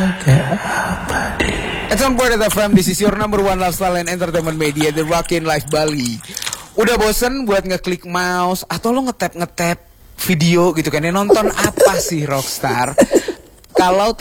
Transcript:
It's on Board FM. This is your number one lifestyle and entertainment media, The Rockin' Life Bali. Udah bosen buat ngeklik mouse atau lo ngetap video gitu kan ya, nonton apa sih Rockstar? Kalau